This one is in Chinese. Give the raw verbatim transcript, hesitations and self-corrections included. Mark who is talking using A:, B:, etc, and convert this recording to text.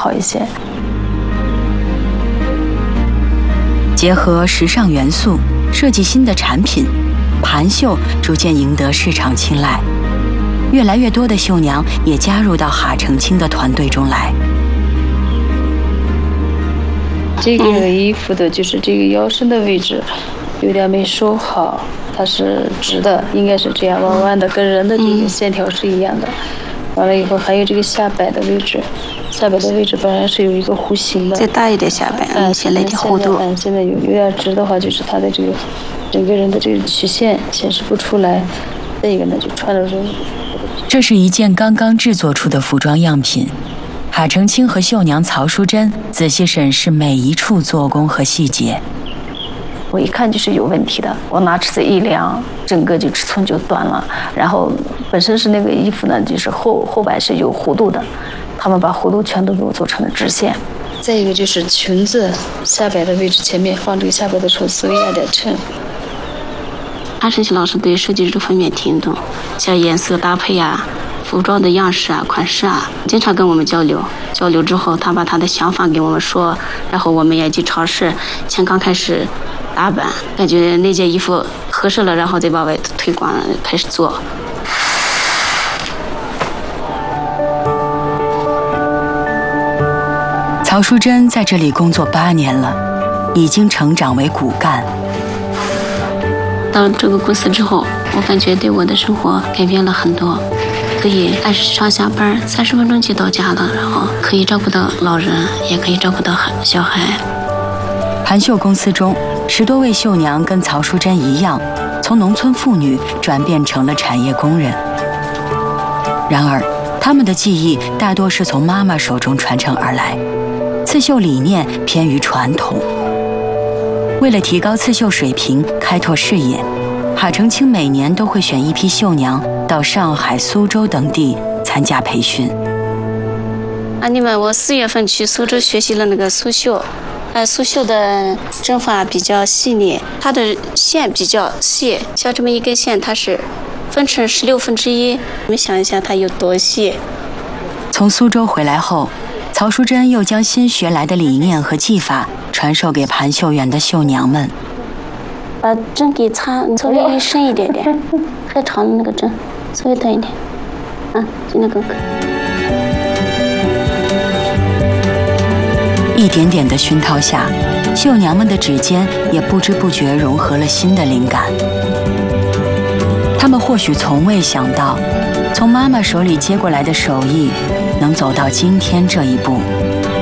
A: 好一些。
B: 结合时尚元素，设计新的产品，盘绣逐渐赢得市场青睐。越来越多的绣娘也加入到哈成清的团队中来。
A: 这个衣服的就是这个腰身的位置有点没收好，它是直的，应该是这样弯弯的，跟人的这个线条是一样的。完了以后还有这个下摆的位置，下摆的位置本来是有一个弧形的，
C: 再大一点下摆，嗯，现在有点弧度。
A: 嗯，现在有有点直的话，就是它的这个整个人的这个曲线显示不出来。再一个呢，就穿的时候。
B: 这是一件刚刚制作出的服装样品，哈成清和绣娘曹淑珍仔细审视每一处做工和细节。
A: 我一看就是有问题的，我拿尺子一量，整个就尺寸就断了。然后本身是那个衣服呢，就是后后摆是有弧度的，他们把弧度全都给我做成了直线。再一个就是裙子下摆的位置，前面放这个下摆的时候稍微压点衬。
C: 哈成清老师对设计这方面挺懂，像颜色搭配啊、服装的样式啊、款式啊，经常跟我们交流。交流之后，他把他的想法给我们说，然后我们也去尝试。像刚开始打版，感觉那件衣服合适了，然后再往外推广，开始做。
B: 曹淑珍在这里工作八年了，已经成长为骨干。
C: 到这个公司之后，我感觉对我的生活改变了很多，可以按时上下班，三十分钟就到家了，然后可以照顾到老人，也可以照顾到小孩。
B: 盘绣公司中，十多位绣娘跟曹淑珍一样，从农村妇女转变成了产业工人。然而，她们的技艺大多是从妈妈手中传承而来，刺绣理念偏于传统。为了提高刺绣水平，开拓视野，哈成清每年都会选一批绣娘到上海、苏州等地参加培训。
C: 啊，你们，我四月份去苏州学习了那个苏绣，呃，苏绣的针法比较细腻，它的线比较细，像这么一根线，它是分成十六分之一，你们想一下它有多细。
B: 从苏州回来后，曹淑珍又将新学来的理念和技法传授给盘绣园的绣娘们。
C: 把针给插稍微深一点点，还长的那个针稍微短一点，啊，就那个。
B: 一点点的熏陶下，绣娘们的指尖也不知不觉融合了新的灵感。她们或许从未想到，从妈妈手里接过来的手艺，能走到今天这一步。